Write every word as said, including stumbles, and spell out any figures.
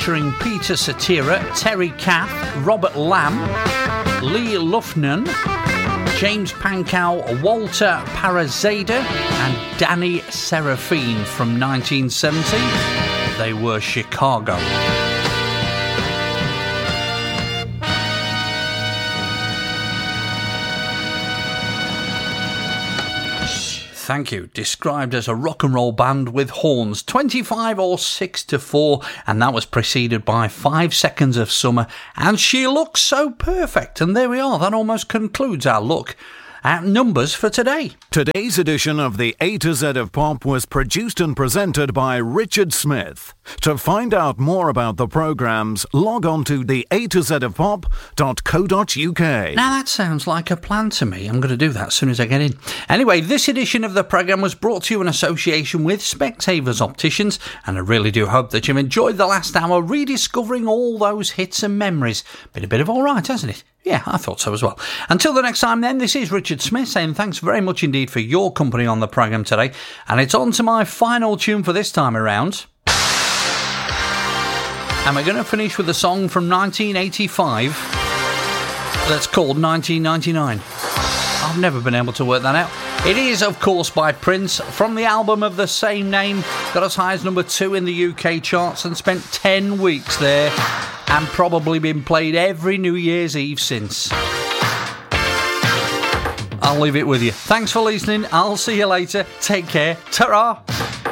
featuring Peter Cetera, Terry Kath, Robert Lamb, Lee Lufnan, James Pankow, Walter Parazada and Danny Seraphine from nineteen seventy. They were Chicago. Thank you. Described as a rock and roll band with horns, twenty-five or six to four, and that was preceded by Five Seconds of Summer and She Looks So Perfect. And there we are. That almost concludes our look at numbers for today. Today's edition of the A to Z of Pop was produced and presented by Richard Smith. To find out more about the programmes, log on to the A to Z of Pop dot co dot uk. Now that sounds like a plan to me. I'm going to do that as soon as I get in. Anyway, this edition of the programme was brought to you in association with Specsavers Opticians, and I really do hope that you've enjoyed the last hour rediscovering all those hits and memories. Been a bit of all right, hasn't it? Yeah, I thought so as well. Until the next time then, this is Richard Smith saying thanks very much indeed for your company on the programme today. And it's on to my final tune for this time around. And we're going to finish with a song from nineteen eighty-five that's called nineteen ninety-nine. I've never been able to work that out. It is, of course, by Prince, from the album of the same name, got as high as number two in the U K charts and spent ten weeks there, and probably been played every New Year's Eve since. I'll leave it with you. Thanks for listening. I'll see you later. Take care. Ta-ra!